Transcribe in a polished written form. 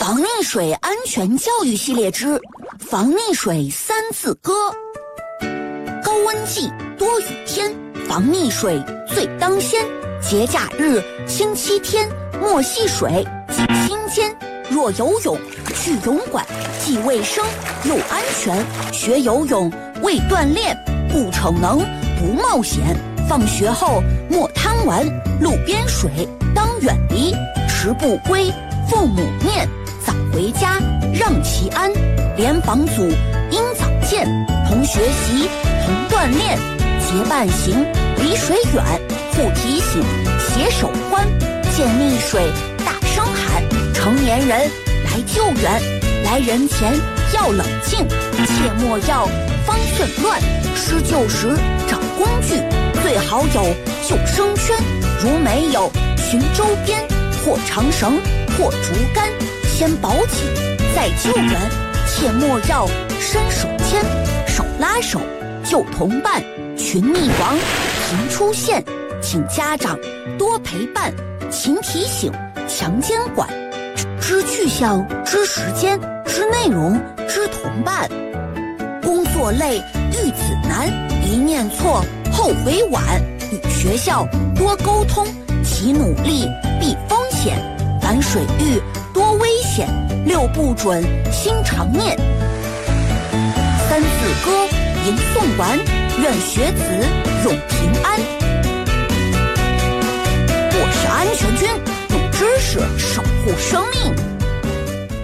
防溺水安全教育系列之防溺水三字歌。高温季、多雨天，防溺水最当先。节假日、星期天，莫戏水记心间。若游泳，去泳馆，既卫生又安全。学游泳为锻炼，不逞能不冒险。放学后莫贪玩，路边水当远离。迟不归，父母念，早回家让其安。联防组应早见，同学习同锻炼。结伴行，离水远，互提醒，携手欢。见溺水大声喊，成年人来救援。来人前要冷静，切莫要方寸乱。施救时找工具，最好有救生圈。如没有，寻周边，或长绳，或竹竿。先保己，再救援。切莫要伸手牵，手拉手救同伴。群溺亡频出现，请家长多陪伴，勤提醒，强监管。知去向，知时间，知内容，知同伴。工作累，育子难，一念错，后悔晚。与学校多沟通，其努力避风险。玩水域多危险，六不准心常念。三字歌吟诵完，愿学子永平安。我是安全军，用知识守护生命。